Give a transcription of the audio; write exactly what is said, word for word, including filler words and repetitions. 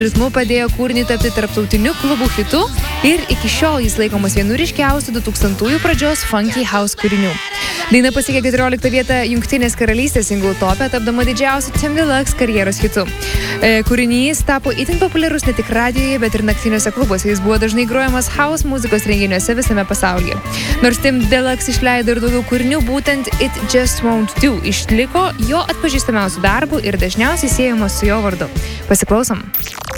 ritmu padėjo kūriniui tapti tarptautiniu klubų hitu ir iki šiol jis laikomas vienu ryškiausių du tūkstantųjų pradžios funky house kūrinių. Daina pasiekė keturioliktą vietą Jungtinės karalystės single tope, tapdama didžiausiu Tim Deluxe karjeros hitu. E, kūrinys tapo itin populiarus ne tik radijoje, bet ir naktiniuose klubuose. Jis buvo dažnai grojamas house muzikos renginiuose visame pasaulyje. Nors Tim Deluxe išleido ir daugiau kūrinių, būtent It Just Won't Do išliko jo atpažįstamiausių darbų ir dažniausiai siejamos su jo vardu. Pasiklausom.